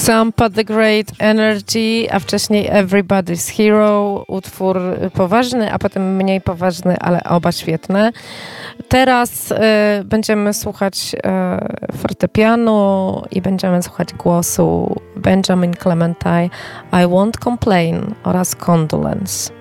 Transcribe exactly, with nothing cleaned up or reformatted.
Sampa The Great Energy, a wcześniej Everybody's Hero, utwór poważny, a potem mniej poważny, ale oba świetne. Teraz y, będziemy słuchać y, fortepianu i będziemy słuchać głosu Benjamin Clementine, I Won't Complain oraz Condolence.